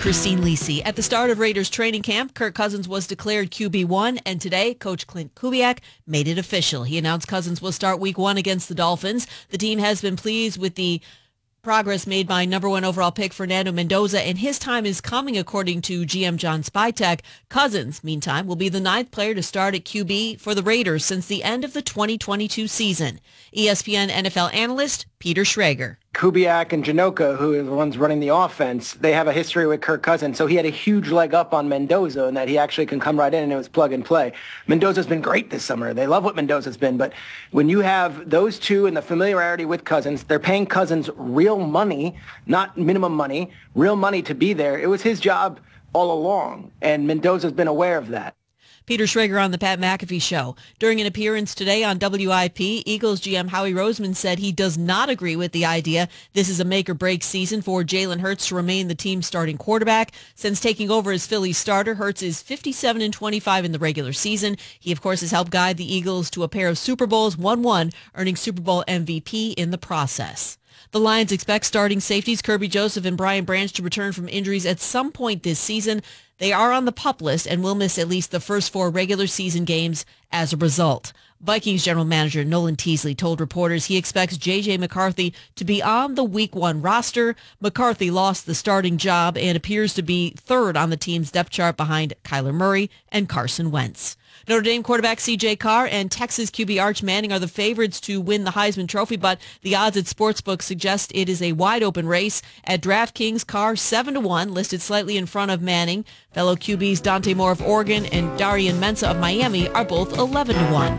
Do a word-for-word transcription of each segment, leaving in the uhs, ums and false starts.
Christine Lisi. At the start of Raiders training camp, Kirk Cousins was declared Q B one, and today, Coach Clint Kubiak made it official. He announced Cousins will start week one against the Dolphins. The team has been pleased with the progress made by number one overall pick Fernando Mendoza, and his time is coming, according to G M John Spytek. Cousins, meantime, will be the ninth player to start at Q B for the Raiders since the end of the twenty twenty-two season. E S P N N F L analyst Peter Schrager. Kubiak and Janoka, who are the ones running the offense, they have a history with Kirk Cousins, so he had a huge leg up on Mendoza in that he actually can come right in and it was plug and play. Mendoza's been great this summer. They love what Mendoza's been, but when you have those two and the familiarity with Cousins, they're paying Cousins real money, not minimum money, real money to be there. It was his job all along, and Mendoza's been aware of that. Peter Schrager on the Pat McAfee Show. During an appearance today on W I P, Eagles G M Howie Roseman said he does not agree with the idea this is a make-or-break season for Jalen Hurts to remain the team's starting quarterback. Since taking over as Phillies starter, Hurts is fifty-seven and twenty-five in the regular season. He, of course, has helped guide the Eagles to a pair of Super Bowls, one one, earning Super Bowl M V P in the process. The Lions expect starting safeties Kirby Joseph and Brian Branch to return from injuries at some point this season. They are on the PUP list and will miss at least the first four regular season games as a result. Vikings general manager Nolan Teasley told reporters he expects J J McCarthy to be on the week one roster. McCarthy lost the starting job and appears to be third on the team's depth chart behind Kyler Murray and Carson Wentz. Notre Dame quarterback C J Carr and Texas Q B Arch Manning are the favorites to win the Heisman Trophy, but the odds at Sportsbook suggest it is a wide-open race. At DraftKings, Carr seven to one, listed slightly in front of Manning. Fellow Q Bs Dante Moore of Oregon and Darian Mensah of Miami are both eleven to one.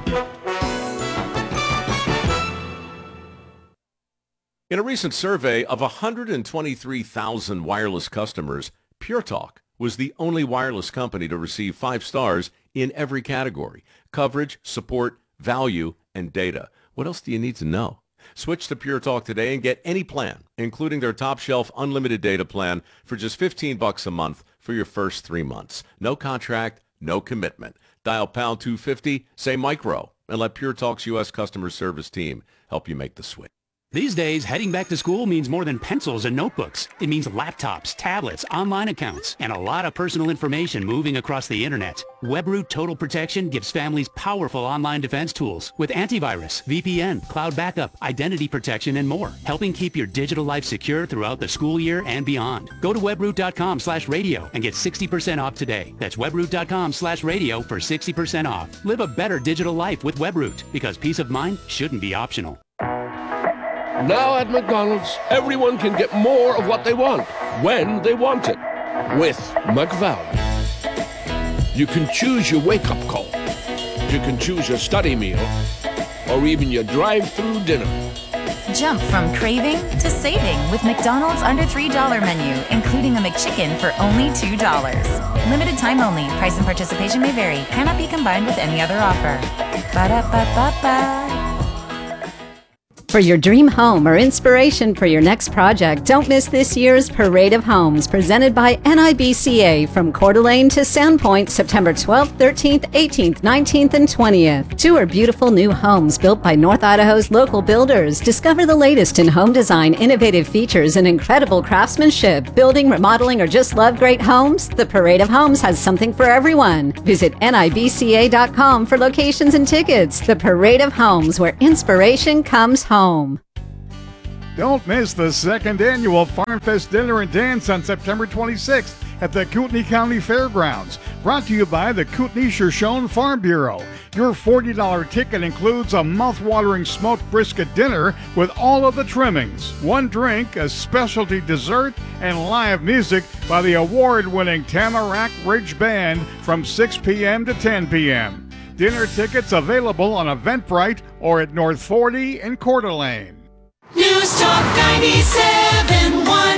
In a recent survey of one hundred twenty-three thousand wireless customers, Pure Talk was the only wireless company to receive five stars in every category: coverage, support, value, and data. What else do you need to know? Switch to Pure Talk today and get any plan, including their top shelf unlimited data plan, for just fifteen bucks a month for your first three months. No contract, no commitment. Dial pound two fifty, say micro, and let Pure Talk's U S customer service team help you make the switch. These days, heading back to school means more than pencils and notebooks. It means laptops, tablets, online accounts, and a lot of personal information moving across the internet. Webroot Total Protection gives families powerful online defense tools with antivirus, V P N, cloud backup, identity protection, and more, helping keep your digital life secure throughout the school year and beyond. Go to webroot.com slash radio and get sixty percent off today. That's webroot.com slash radio for sixty percent off. Live a better digital life with Webroot, because peace of mind shouldn't be optional. Now at McDonald's, everyone can get more of what they want, when they want it, with McValue. You can choose your wake-up call. You can choose your study meal, or even your drive-through dinner. Jump from craving to saving with McDonald's under three dollar menu, including a McChicken for only two dollars. Limited time only. Price and participation may vary. Cannot be combined with any other offer. Ba-da-ba-ba-ba. For your dream home or inspiration for your next project, don't miss this year's Parade of Homes, presented by N I B C A from Coeur d'Alene to Sandpoint, September twelfth, thirteenth, eighteenth, nineteenth, and twentieth. Tour beautiful new homes built by North Idaho's local builders. Discover the latest in home design, innovative features, and incredible craftsmanship. Building, remodeling, or just love great homes? The Parade of Homes has something for everyone. Visit N I B C A dot com for locations and tickets. The Parade of Homes, where inspiration comes home. Don't miss the second annual Farm Fest Dinner and Dance on September twenty-sixth at the Kootenai County Fairgrounds. Brought to you by the Kootenai Shoshone Farm Bureau. Your forty dollars ticket includes a mouth-watering smoked brisket dinner with all of the trimmings, one drink, a specialty dessert, and live music by the award-winning Tamarack Ridge Band from six p.m. to ten p.m. Dinner tickets available on Eventbrite or at North forty in Coeur d'Alene. News Talk ninety-seven point one.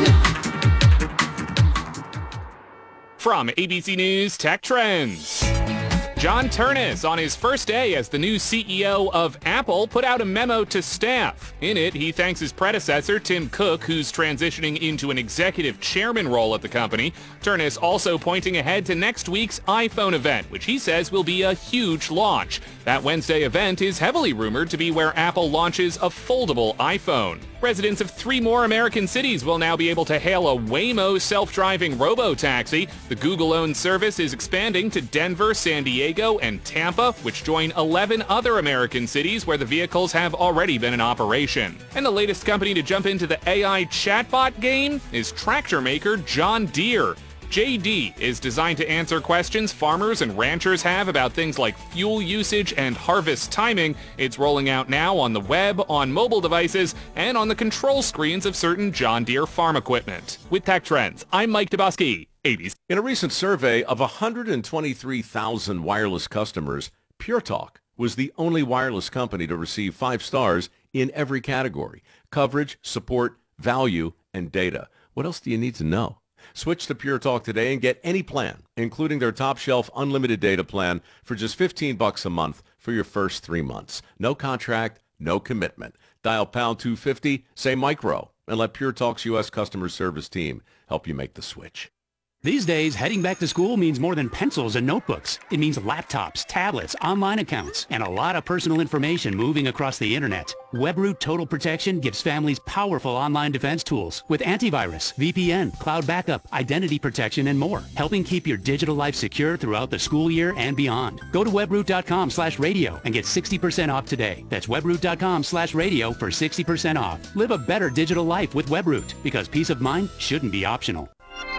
From A B C News Tech Trends. John Ternus, on his first day as the new C E O of Apple, put out a memo to staff. In it, he thanks his predecessor, Tim Cook, who's transitioning into an executive chairman role at the company. Ternus also pointing ahead to next week's iPhone event, which he says will be a huge launch. That Wednesday event is heavily rumored to be where Apple launches a foldable iPhone. Residents of three more American cities will now be able to hail a Waymo self-driving robo-taxi. The Google-owned service is expanding to Denver, San Diego, and Tampa, which join eleven other American cities where the vehicles have already been in operation. And the latest company to jump into the A I chatbot game is tractor maker John Deere. J D is designed to answer questions farmers and ranchers have about things like fuel usage and harvest timing. It's rolling out now on the web, on mobile devices, and on the control screens of certain John Deere farm equipment. With Tech Trends, I'm Mike Dubosky, A B C. In a recent survey of one hundred twenty-three thousand wireless customers, Pure Talk was the only wireless company to receive five stars in every category: coverage, support, value, and data. What else do you need to know? Switch to Pure Talk today and get any plan, including their top shelf unlimited data plan for just fifteen bucks a month for your first three months. No contract, no commitment. Dial pound two fifty, say micro, and let Pure Talk's U S customer service team help you make the switch. These days, heading back to school means more than pencils and notebooks. It means laptops, tablets, online accounts, and a lot of personal information moving across the internet. WebRoot Total Protection gives families powerful online defense tools with antivirus, V P N, cloud backup, identity protection, and more, helping keep your digital life secure throughout the school year and beyond. Go to webroot.com slash radio and get sixty percent off today. That's webroot.com slash radio for sixty percent off. Live a better digital life with WebRoot, because peace of mind shouldn't be optional.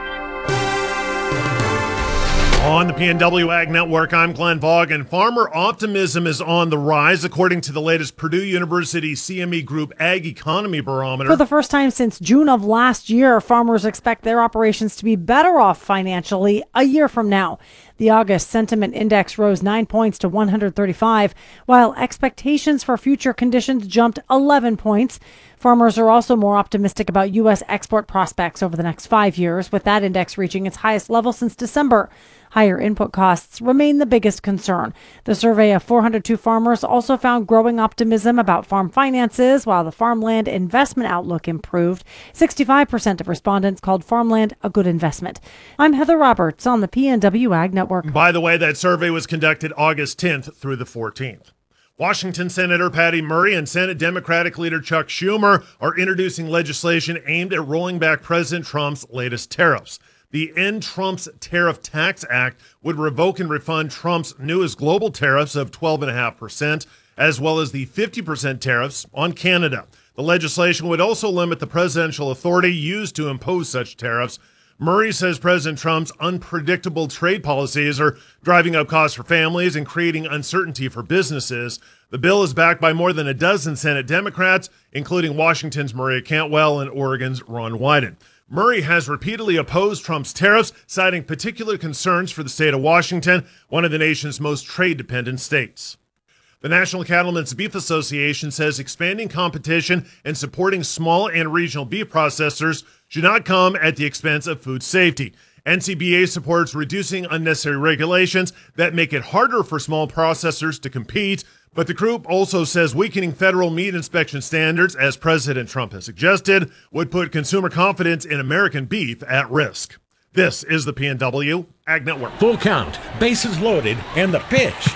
On the P N W Ag Network, I'm Glenn Vaughan. Farmer optimism is on the rise, according to the latest Purdue University C M E Group Ag Economy Barometer. For the first time since June of last year, farmers expect their operations to be better off financially a year from now. The August Sentiment Index rose nine points to one hundred thirty-five, while expectations for future conditions jumped eleven points. Farmers are also more optimistic about U S export prospects over the next five years, with that index reaching its highest level since December. Higher input costs remain the biggest concern. The survey of four hundred two farmers also found growing optimism about farm finances, while the farmland investment outlook improved. sixty-five percent of respondents called farmland a good investment. I'm Heather Roberts on the P N W Ag Network. By the way, that survey was conducted August tenth through the fourteenth. Washington Senator Patty Murray and Senate Democratic leader Chuck Schumer are introducing legislation aimed at rolling back President Trump's latest tariffs. The End Trump's Tariff Tax Act would revoke and refund Trump's newest global tariffs of twelve point five percent, as well as the fifty percent tariffs on Canada. The legislation would also limit the presidential authority used to impose such tariffs. Murray says President Trump's unpredictable trade policies are driving up costs for families and creating uncertainty for businesses. The bill is backed by more than a dozen Senate Democrats, including Washington's Maria Cantwell and Oregon's Ron Wyden. Murray has repeatedly opposed Trump's tariffs, citing particular concerns for the state of Washington, one of the nation's most trade-dependent states. The National Cattlemen's Beef Association says expanding competition and supporting small and regional beef processors should not come at the expense of food safety. N C B A supports reducing unnecessary regulations that make it harder for small processors to compete, but the group also says weakening federal meat inspection standards, as President Trump has suggested, would put consumer confidence in American beef at risk. This is the P N W Ag Network. Full count, bases loaded, and the pitch.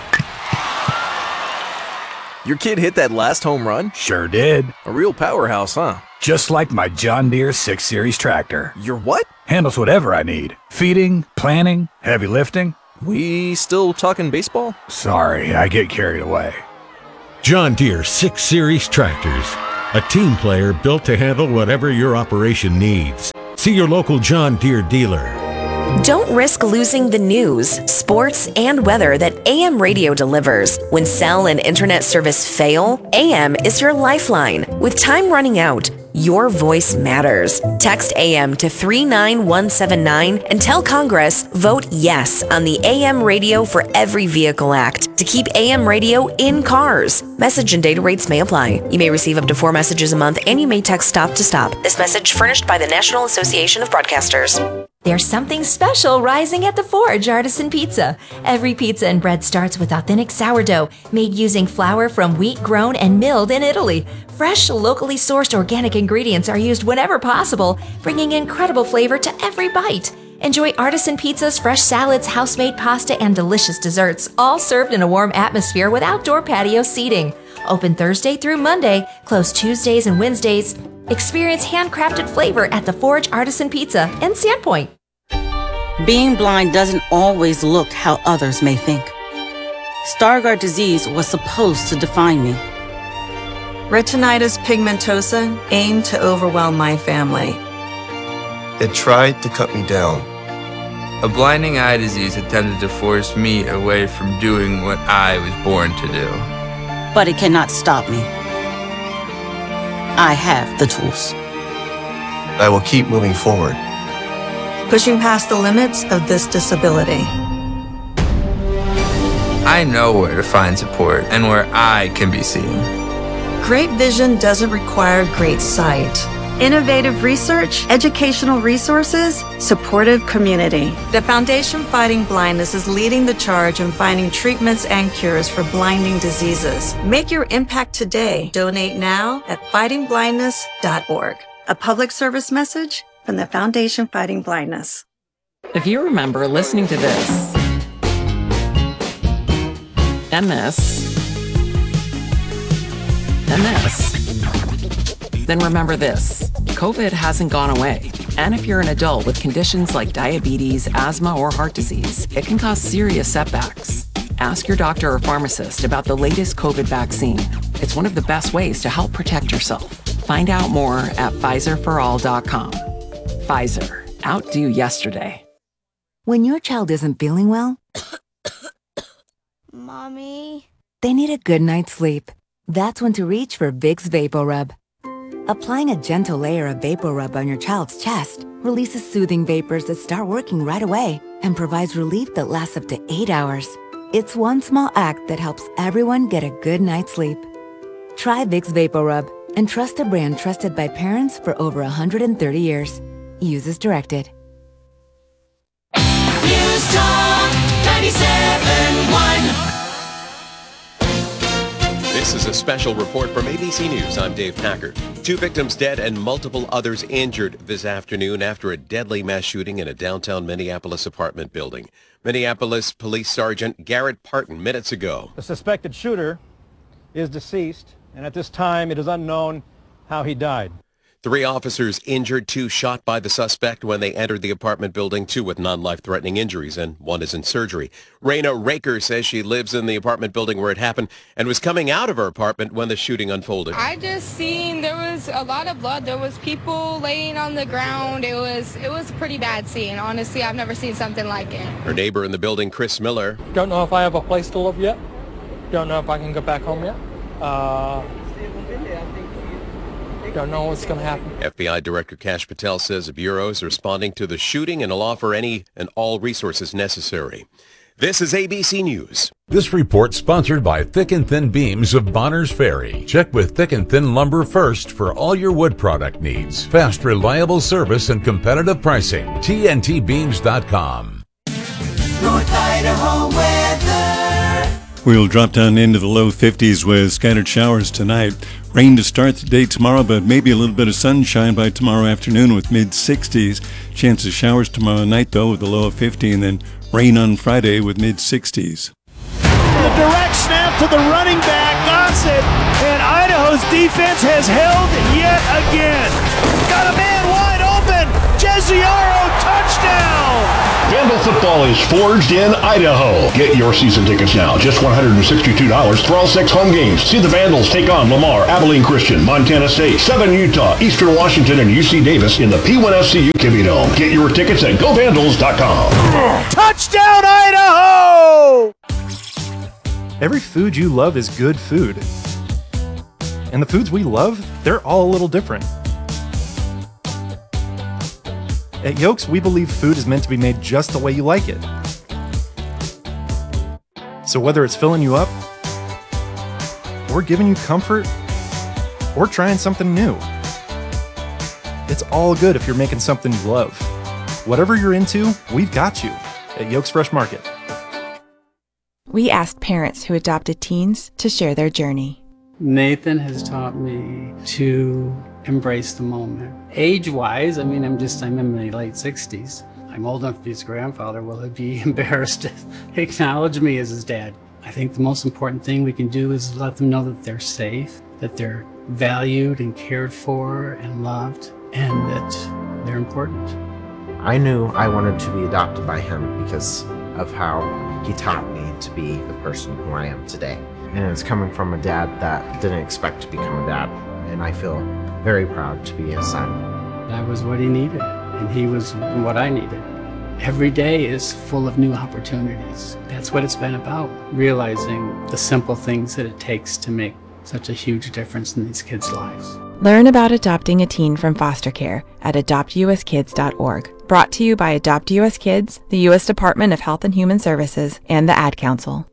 Your kid hit that last home run? Sure did. A real powerhouse, huh? Just like my John Deere six series tractor. Your what? Handles whatever I need. Feeding, planting, heavy lifting. We still talking baseball? Sorry, I get carried away. John Deere six series tractors. A team player built to handle whatever your operation needs. See your local John Deere dealer. Don't risk losing the news, sports, and weather that A M Radio delivers. When cell and internet service fail, A M is your lifeline. With time running out, your voice matters. Text A M to three nine one seven nine and tell Congress, vote yes on the A M Radio for Every Vehicle Act to keep A M Radio in cars. Message and data rates may apply. You may receive up to four messages a month, and you may text stop to stop. This message furnished by the National Association of Broadcasters. There's something special rising at the Forge Artisan Pizza. Every pizza and bread starts with authentic sourdough, made using flour from wheat grown and milled in Italy. Fresh, locally sourced organic ingredients are used whenever possible, bringing incredible flavor to every bite. Enjoy artisan pizzas, fresh salads, house-made pasta, and delicious desserts, all served in a warm atmosphere with outdoor patio seating. Open Thursday through Monday, closed Tuesdays and Wednesdays. Experience handcrafted flavor at the Forge Artisan Pizza in Sandpoint. Being blind doesn't always look how others may think. Stargardt disease was supposed to define me. Retinitis pigmentosa aimed to overwhelm my family. It tried to cut me down. A blinding eye disease attempted to force me away from doing what I was born to do. But it cannot stop me. I have the tools. I will keep moving forward. Pushing past the limits of this disability. I know where to find support and where I can be seen. Great vision doesn't require great sight. Innovative research, educational resources, supportive community. The Foundation Fighting Blindness is leading the charge in finding treatments and cures for blinding diseases. Make your impact today. Donate now at fighting blindness dot org. A public service message from the Foundation Fighting Blindness. If you remember listening to this, and this, and this, then remember this. COVID hasn't gone away. And if you're an adult with conditions like diabetes, asthma, or heart disease, it can cause serious setbacks. Ask your doctor or pharmacist about the latest COVID vaccine. It's one of the best ways to help protect yourself. Find out more at Pfizer for all dot com. Pfizer. Outdo yesterday. When your child isn't feeling well, Mommy, they need a good night's sleep. That's when to reach for Vicks VapoRub. Applying a gentle layer of VapoRub on your child's chest releases soothing vapors that start working right away and provides relief that lasts up to eight hours. It's one small act that helps everyone get a good night's sleep. Try Vicks VapoRub and trust a brand trusted by parents for over one hundred thirty years. Use as directed. News Talk ninety-seven point one. This is a special report from A B C News. I'm Dave Packard. Two victims dead and multiple others injured this afternoon after a deadly mass shooting in a downtown Minneapolis apartment building. Minneapolis Police Sergeant Garrett Parton minutes ago. The suspected shooter is deceased, and at this time it is unknown how he died. Three officers injured, two shot by the suspect when they entered the apartment building, two with non-life-threatening injuries, and one is in surgery. Raina Raker says she lives in the apartment building where it happened and was coming out of her apartment when the shooting unfolded. I just seen there was a lot of blood. There was people laying on the ground. It was it was a pretty bad scene. Honestly, I've never seen something like it. Her neighbor in the building, Chris Miller. Don't know if I have a place to live yet. Don't know if I can go back home yet. Uh... Don't know what's going to happen. F B I Director Kash Patel says the Bureau is responding to the shooting and will offer any and all resources necessary. This is A B C News. This report sponsored by Thick and Thin Beams of Bonners Ferry. Check with Thick and Thin Lumber first for all your wood product needs. Fast, reliable service and competitive pricing. T N T beams dot com. North Idaho weather. We'll drop down into the low fifties with scattered showers tonight. Rain to start the day tomorrow, but maybe a little bit of sunshine by tomorrow afternoon with mid sixties. Chance of showers tomorrow night, though, with a low of fifty, and then rain on Friday with mid sixties. The direct snap to the running back, Gossett, and Idaho's defense has held yet again. Got a man wide open, Jesiaro, touchdown! Vandal football is forged in Idaho. Get your season tickets now, just one hundred sixty-two dollars for all six home games. See the Vandals take on Lamar, Abilene Christian, Montana State, Southern Utah, Eastern Washington, and U C Davis in the P one F C U Kibbie Dome. Get your tickets at go vandals dot com. Touchdown, Idaho! Every food you love is good food. And the foods we love, they're all a little different. At Yolks, we believe food is meant to be made just the way you like it. So whether it's filling you up, or giving you comfort, or trying something new, it's all good if you're making something you love. Whatever you're into, we've got you at Yolks Fresh Market. We asked parents who adopted teens to share their journey. Nathan has taught me to embrace the moment. Age-wise, I mean, I'm just, I'm in my late sixties. I'm old enough to be his grandfather. Will he be embarrassed to acknowledge me as his dad? I think the most important thing we can do is let them know that they're safe, that they're valued and cared for and loved, and that they're important. I knew I wanted to be adopted by him because of how he taught me to be the person who I am today. And it's coming from a dad that didn't expect to become a dad, and I feel very proud to be his son. That was what he needed, and he was what I needed. Every day is full of new opportunities. That's what it's been about, realizing the simple things that it takes to make such a huge difference in these kids' lives. Learn about adopting a teen from foster care at adopt u s kids dot org. Brought to you by Adopt U S Kids, the U S Department of Health and Human Services, and the Ad Council.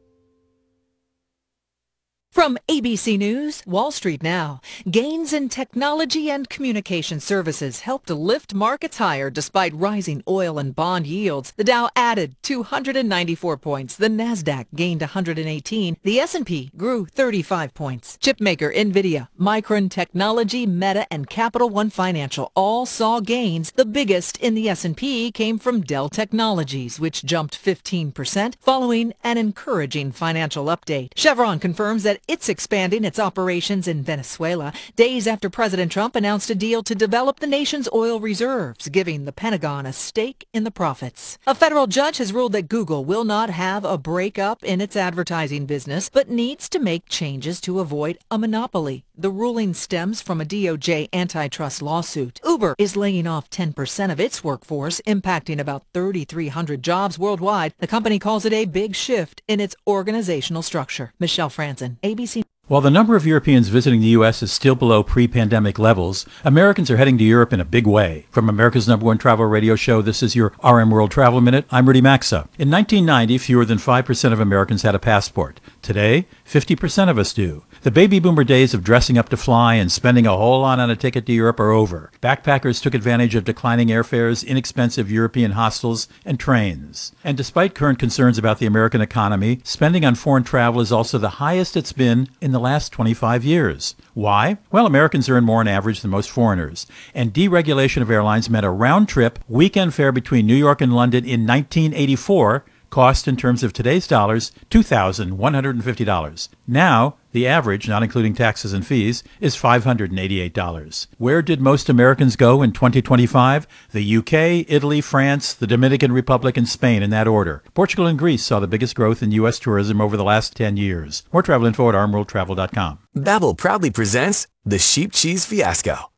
From A B C News, Wall Street Now, gains in technology and communication services helped lift markets higher despite rising oil and bond yields. The Dow added two hundred ninety-four points. The Nasdaq gained one hundred eighteen. The S and P grew thirty-five points. Chipmaker Nvidia, Micron Technology, Meta, and Capital One Financial all saw gains. The biggest in the S and P came from Dell Technologies, which jumped fifteen percent following an encouraging financial update. Chevron confirms that it's expanding its operations in Venezuela days after President Trump announced a deal to develop the nation's oil reserves, giving the Pentagon a stake in the profits. A federal judge has ruled that Google will not have a breakup in its advertising business, but needs to make changes to avoid a monopoly. The ruling stems from a D O J antitrust lawsuit. Uber is laying off ten percent of its workforce, impacting about thirty-three hundred jobs worldwide. The company calls it a big shift in its organizational structure. Michelle Franzen, A B C. While the number of Europeans visiting the U S is still below pre-pandemic levels, Americans are heading to Europe in a big way. From America's number one travel radio show, this is your R M World Travel Minute. I'm Rudy Maxa. In nineteen ninety, fewer than five percent of Americans had a passport. Today, fifty percent of us do. The baby boomer days of dressing up to fly and spending a whole lot on a ticket to Europe are over. Backpackers took advantage of declining airfares, inexpensive European hostels, and trains. And despite current concerns about the American economy, spending on foreign travel is also the highest it's been in the last twenty-five years. Why? Well, Americans earn more on average than most foreigners. And deregulation of airlines meant a round-trip weekend fare between New York and London in nineteen eighty-four cost, in terms of today's dollars, two thousand one hundred fifty dollars. Now, the average, not including taxes and fees, is five hundred eighty-eight dollars. Where did most Americans go in twenty twenty-five? The U K, Italy, France, the Dominican Republic, and Spain, in that order. Portugal and Greece saw the biggest growth in U S tourism over the last ten years. More travel info at arm world travel dot com. Babbel proudly presents the Sheep Cheese Fiasco.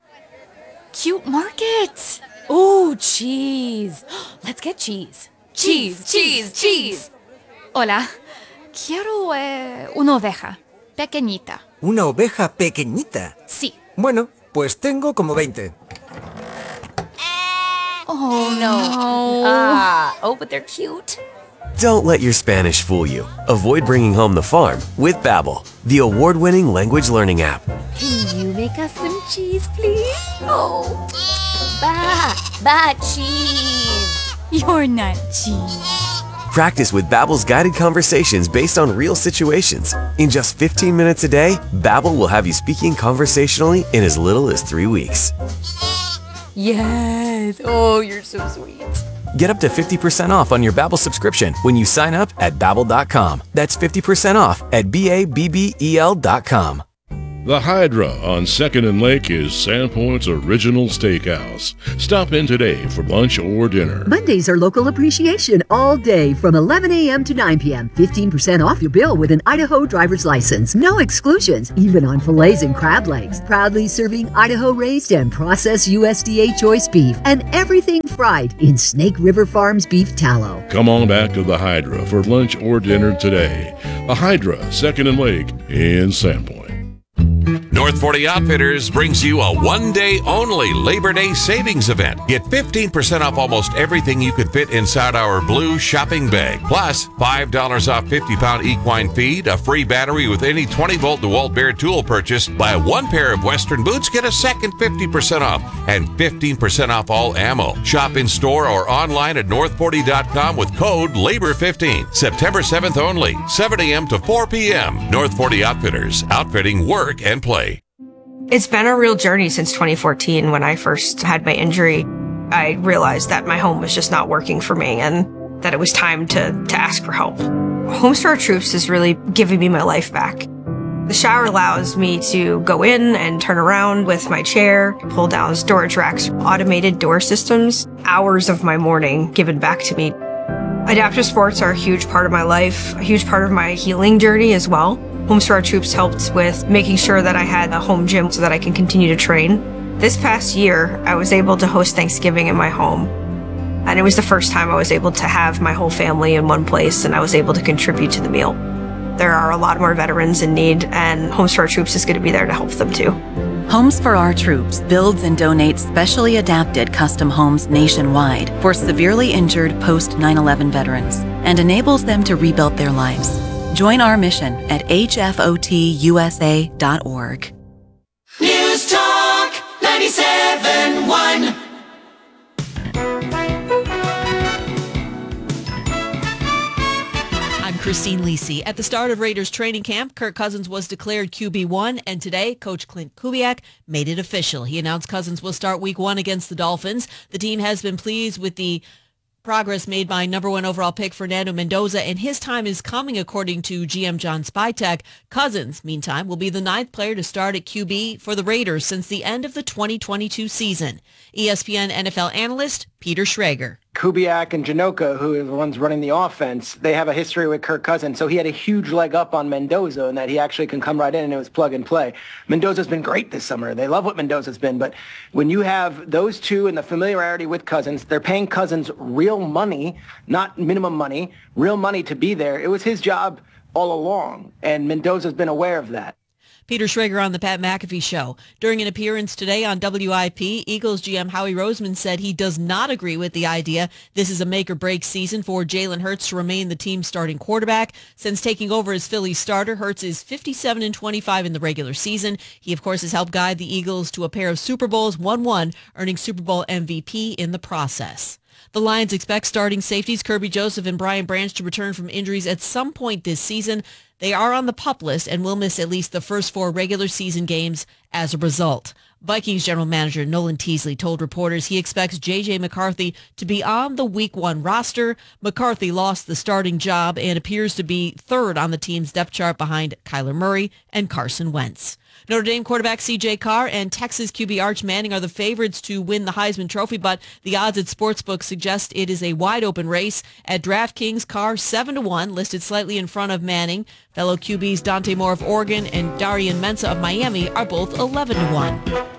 Cute markets. Ooh, cheese. Let's get cheese. Cheese, cheese, cheese. Hola. Quiero eh, una oveja. Pequeñita. ¿Una oveja pequeñita? Sí. Bueno, pues tengo como veinte. Oh, no. Ah, oh, but they're cute. Don't let your Spanish fool you. Avoid bringing home the farm with Babbel, the award-winning language learning app. Can you make us some cheese, please? Oh, ba, ba cheese. You're not cheese. Practice with Babbel's guided conversations based on real situations. In just fifteen minutes a day, Babbel will have you speaking conversationally in as little as three weeks. Yes. Oh, you're so sweet. Get up to fifty percent off on your Babbel subscription when you sign up at babbel dot com. That's fifty percent off at B A B B E L dot com. The Hydra on second and Lake is Sandpoint's original steakhouse. Stop in today for lunch or dinner. Mondays are local appreciation all day from eleven a.m. to nine p.m. fifteen percent off your bill with an Idaho driver's license. No exclusions, even on fillets and crab legs. Proudly serving Idaho-raised and processed U S D A choice beef and everything fried in Snake River Farms beef tallow. Come on back to the Hydra for lunch or dinner today. The Hydra, second and Lake in Sandpoint. North forty Outfitters brings you a one-day only Labor Day savings event. Get fifteen percent off almost everything you could fit inside our blue shopping bag. Plus, five dollars off fifty-pound equine feed, a free battery with any twenty-volt DeWalt Bear tool purchase. Buy one pair of Western boots, get a second fifty percent off, and fifteen percent off all ammo. Shop in store or online at north forty dot com with code labor fifteen. September seventh only, seven a.m. to four p.m. North forty Outfitters, outfitting work and play. It's been a real journey since twenty fourteen when I first had my injury. I realized that my home was just not working for me and that it was time to, to ask for help. Homes for Our Troops is really giving me my life back. The shower allows me to go in and turn around with my chair, pull down storage racks, automated door systems, hours of my morning given back to me. Adaptive sports are a huge part of my life, a huge part of my healing journey as well. Homes for Our Troops helped with making sure that I had a home gym so that I can continue to train. This past year, I was able to host Thanksgiving in my home. And it was the first time I was able to have my whole family in one place, and I was able to contribute to the meal. There are a lot more veterans in need, and Homes for Our Troops is going to be there to help them too. Homes for Our Troops builds and donates specially adapted custom homes nationwide for severely injured post nine eleven veterans and enables them to rebuild their lives. Join our mission at H F O T U S A dot org. News Talk ninety-seven point one. I'm Christine Lisi. At the start of Raiders training camp, Kirk Cousins was declared Q B one, and today, Coach Clint Kubiak made it official. He announced Cousins will start week one against the Dolphins. The team has been pleased with the progress made by number one overall pick Fernando Mendoza, and his time is coming, according to G M John Spytek. Cousins, meantime, will be the ninth player to start at Q B for the Raiders since the end of the twenty twenty-two season. E S P N N F L analyst Peter Schrager. Kubiak and Janoka, who are the ones running the offense, they have a history with Kirk Cousins, so he had a huge leg up on Mendoza in that he actually can come right in and it was plug and play. Mendoza's been great this summer. They love what Mendoza's been, but when you have those two and the familiarity with Cousins, they're paying Cousins real money, not minimum money, real money to be there. It was his job all along, and Mendoza's been aware of that. Peter Schrager on the Pat McAfee Show. During an appearance today on W I P, Eagles G M Howie Roseman said he does not agree with the idea this is a make-or-break season for Jalen Hurts to remain the team's starting quarterback. Since taking over as Philly's starter, Hurts is fifty-seven and twenty-five in the regular season. He, of course, has helped guide the Eagles to a pair of Super Bowls, won one, earning Super Bowl M V P in the process. The Lions expect starting safeties Kirby Joseph and Brian Branch to return from injuries at some point this season. They are on the PUP list and will miss at least the first four regular season games as a result. Vikings general manager Nolan Teasley told reporters he expects J J McCarthy to be on the week one roster. McCarthy lost the starting job and appears to be third on the team's depth chart behind Kyler Murray and Carson Wentz. Notre Dame quarterback C J Carr and Texas Q B Arch Manning are the favorites to win the Heisman Trophy, but the odds at Sportsbook suggest it is a wide-open race. At DraftKings, Carr seven to one, listed slightly in front of Manning. Fellow Q Bs Dante Moore of Oregon and Darian Mensah of Miami are both eleven to one.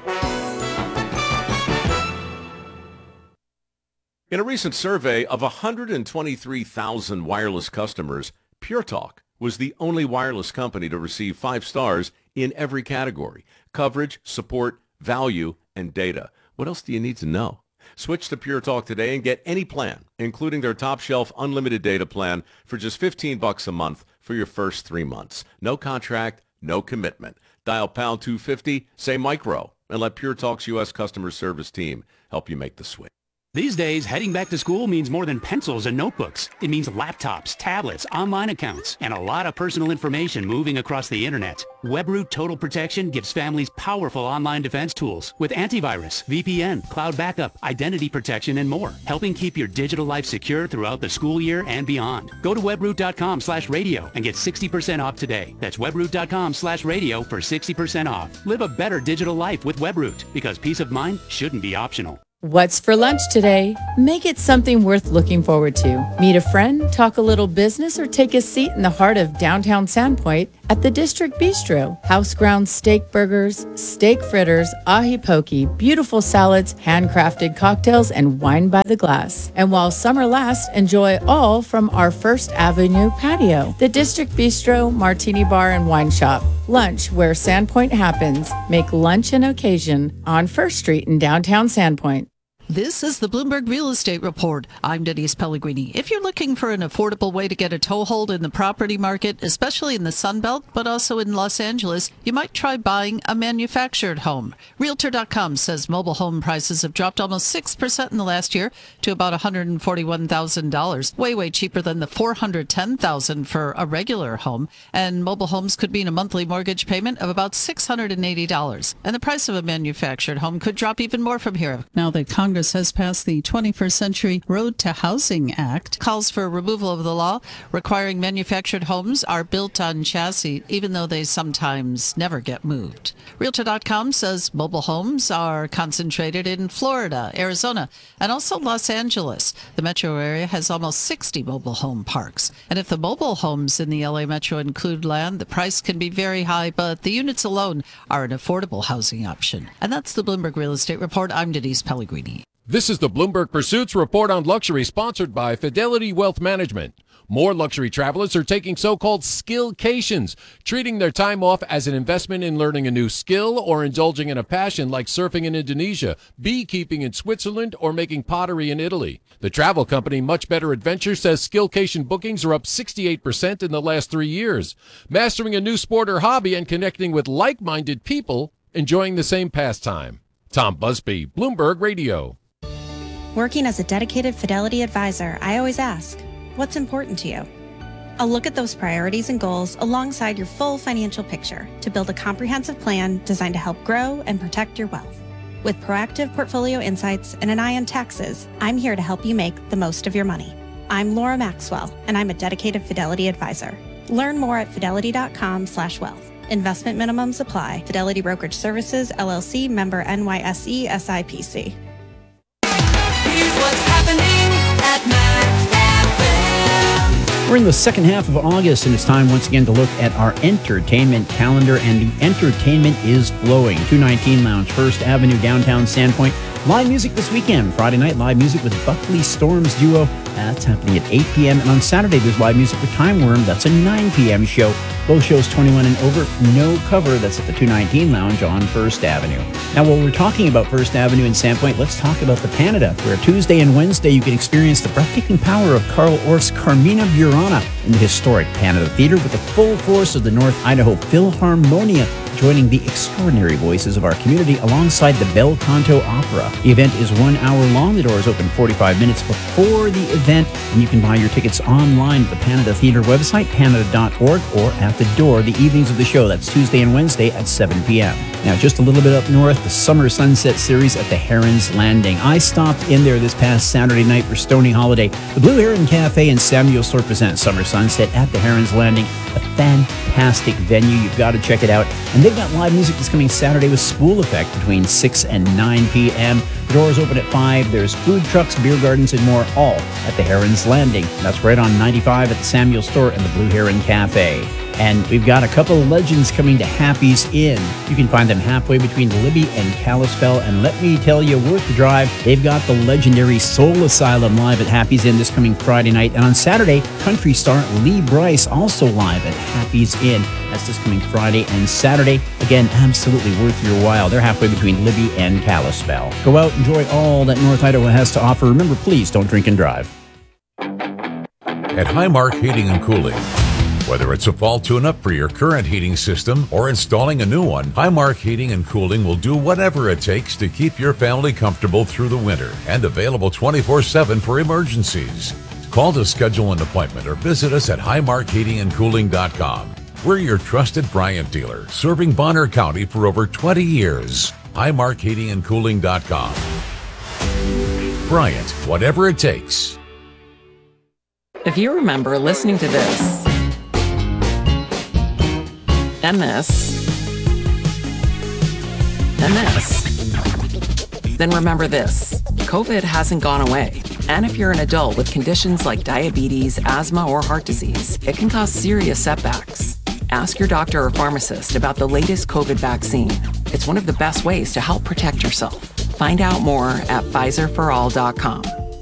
In a recent survey of one hundred twenty-three thousand wireless customers, Pure Talk was the only wireless company to receive five stars in every category: coverage, support, value, and data. What else do you need to know? Switch to Pure Talk today and get any plan, including their top shelf unlimited data plan, for just fifteen bucks a month for your first three months. No contract, no commitment. Dial pound two fifty, say micro, and let Pure Talk's U S customer service team help you make the switch. These days, heading back to school means more than pencils and notebooks. It means laptops, tablets, online accounts, and a lot of personal information moving across the internet. WebRoot Total Protection gives families powerful online defense tools with antivirus, V P N, cloud backup, identity protection, and more, helping keep your digital life secure throughout the school year and beyond. Go to webroot.com slash radio and get sixty percent off today. That's webroot.com slash radio for sixty percent off. Live a better digital life with WebRoot, because peace of mind shouldn't be optional. What's for lunch today? Make it something worth looking forward to. Meet a friend, talk a little business, or take a seat in the heart of downtown Sandpoint at the District Bistro. House-ground steak burgers, steak fritters, ahi poke, beautiful salads, handcrafted cocktails, and wine by the glass. And while summer lasts, enjoy all from our First Avenue patio. The District Bistro, Martini Bar, and Wine Shop. Lunch where Sandpoint happens. Make lunch an occasion on First Street in downtown Sandpoint. This is the Bloomberg Real Estate Report. I'm Denise Pellegrini. If you're looking for an affordable way to get a toehold in the property market, especially in the Sun Belt, but also in Los Angeles, you might try buying a manufactured home. Realtor dot com says mobile home prices have dropped almost six percent in the last year to about one hundred forty-one thousand dollars, way, way cheaper than the four hundred ten thousand dollars for a regular home. And mobile homes could mean a monthly mortgage payment of about six hundred eighty dollars. And the price of a manufactured home could drop even more from here. Now that Congress Congress has passed the twenty-first Century Road to Housing Act. Calls for removal of the law requiring manufactured homes are built on chassis, even though they sometimes never get moved. Realtor dot com says mobile homes are concentrated in Florida, Arizona, and also Los Angeles. The metro area has almost sixty mobile home parks. And if the mobile homes in the L A metro include land, the price can be very high, but the units alone are an affordable housing option. And that's the Bloomberg Real Estate Report. I'm Denise Pellegrini. This is the Bloomberg Pursuits Report on Luxury, sponsored by Fidelity Wealth Management. More luxury travelers are taking so-called skillcations, treating their time off as an investment in learning a new skill or indulging in a passion like surfing in Indonesia, beekeeping in Switzerland, or making pottery in Italy. The travel company Much Better Adventure says skillcation bookings are up sixty-eight percent in the last three years. Mastering a new sport or hobby and connecting with like-minded people enjoying the same pastime. Tom Busby, Bloomberg Radio. Working as a dedicated Fidelity advisor, I always ask, what's important to you? I'll look at those priorities and goals alongside your full financial picture to build a comprehensive plan designed to help grow and protect your wealth. With proactive portfolio insights and an eye on taxes, I'm here to help you make the most of your money. I'm Laura Maxwell, and I'm a dedicated Fidelity advisor. Learn more at fidelity.com slash wealth. Investment minimums apply. Fidelity Brokerage Services, L L C, member N Y S E, S I P C. Here's what's happening at Max F M. We're in the second half of August, and it's time once again to look at our entertainment calendar, and the entertainment is flowing. two nineteen Lounge, First Avenue, downtown Sandpoint. Live music this weekend. Friday night, live music with Buckley Storms Duo. That's happening at eight p.m. And on Saturday, there's live music with Time Worm. That's a nine p.m. show. Both shows twenty-one and over. No cover. That's at the two nineteen Lounge on First Avenue. Now, while we're talking about First Avenue and Sandpoint, let's talk about the Canada, where Tuesday and Wednesday you can experience the breathtaking power of Carl Orff's Carmina Burana in the historic Canada Theatre with the full force of the North Idaho Philharmonia, joining the extraordinary voices of our community alongside the Bel Canto Opera. The event is one hour long. The doors open forty-five minutes before the event, and you can buy your tickets online at the Canada Theatre website, canada dot org, or at the door the evenings of the show. That's Tuesday and Wednesday at seven p.m. Now, just a little bit up north, the Summer Sunset Series at the Heron's Landing. I stopped in there this past Saturday night for Stony Holiday. The Blue Heron Cafe and Samuel Store present Summer Sunset at the Heron's Landing. A fantastic venue. You've got to check it out. And they've got live music this coming Saturday with Spool Effect between six and nine p.m. The doors open at five. There's food trucks, beer gardens, and more, all at the Heron's Landing. That's right on ninety-five at the Samuel Store and the Blue Heron Cafe. And we've got a couple of legends coming to Happy's Inn. You can find them halfway between Libby and Kalispell. And let me tell you, worth the drive. They've got the legendary Soul Asylum live at Happy's Inn this coming Friday night. And on Saturday, country star Lee Brice also live at Happy's Inn. That's this coming Friday and Saturday. Again, absolutely worth your while. They're halfway between Libby and Kalispell. Go out, enjoy all that North Idaho has to offer. Remember, please don't drink and drive. At Highmark Heating and Cooling, whether it's a fall tune-up for your current heating system or installing a new one, Highmark Heating and Cooling will do whatever it takes to keep your family comfortable through the winter and available twenty-four seven for emergencies. Call to schedule an appointment or visit us at highmark heating and cooling dot com. We're your trusted Bryant dealer, serving Bonner County for over twenty years. highmark heating and cooling dot com. Bryant, whatever it takes. If you remember listening to this, and this, and this, then remember this. COVID hasn't gone away. And if you're an adult with conditions like diabetes, asthma, or heart disease, it can cause serious setbacks. Ask your doctor or pharmacist about the latest COVID vaccine. It's one of the best ways to help protect yourself. Find out more at Pfizer for all dot com.